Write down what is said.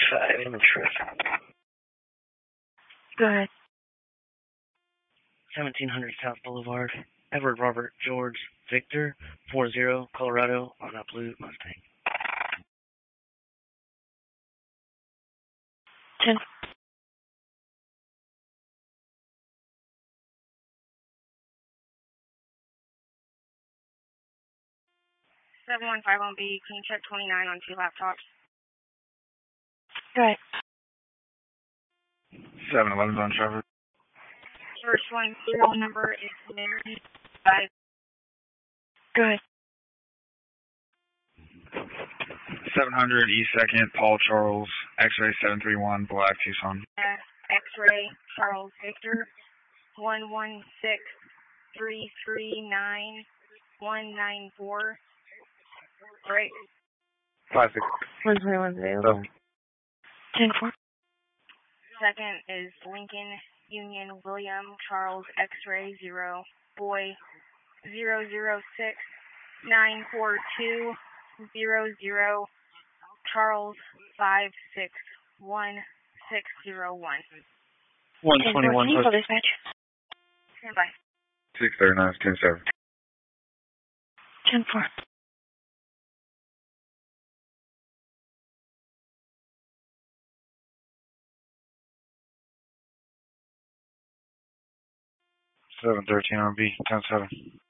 5 intrusive. Go ahead. 1700 South Boulevard. Edward Robert George Victor 40 Colorado on a blue Mustang. 10. 7151B, can you check 29 on 2 laptops? Go ahead. 7-Eleven's on Trevor. First one, serial number is Mary 5. Go ahead. 700 East 2nd, Paul Charles, X-ray 731, Black Tucson. X-ray Charles Victor 116339194. Right. 5-6. 121 available. 10-4. Second is Lincoln Union William Charles X-ray 0 Boy 0069420 Charles 561601. 121. Can you call dispatch? Stand by. 639, 10-7. 10-4. 713 on B, 10-7.